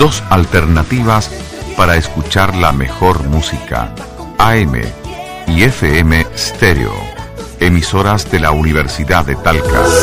dos alternativas para escuchar la mejor música, AM y FM Stereo, emisoras de la Universidad de Talca.